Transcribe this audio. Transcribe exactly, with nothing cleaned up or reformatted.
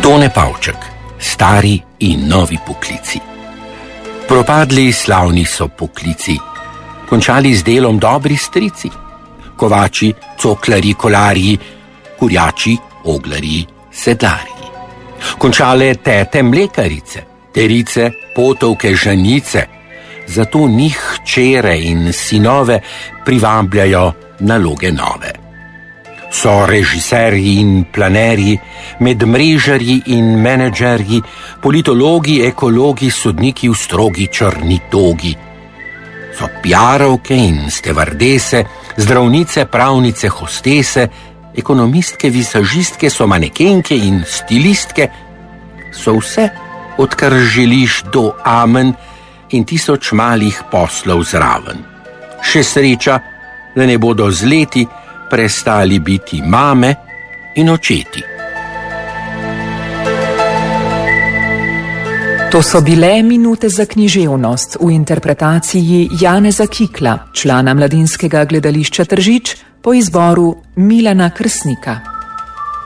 Tone Pavček, stari in novi poklici. Propadli slavni so poklici, končali z delom dobri strici. Kovači, coklari, kolarji, kurjači, oglarji, sedlarji. Končale tete mlekarice, terice, potovke, ženice. Zato njih hčere in sinove privabljajo naloge nove. So režiserji in planerji, medmrežarji in menedžerji, politologi, ekologi, sodniki v strogi črni togi. So piarovke in stevardese, zdravnice, pravnice, hostese, ekonomistke, visažistke, so manekenke in stilistke. So vse, odkar želiš do amen in tisoč malih poslov zraven. Še sreča, da ne bodo z leti prestali biti mame in očeti. To so bile minute za književnost v interpretaciji Janeza Kikla, člana Mladinskega gledališča Tržič, po izboru Milana Krsnika.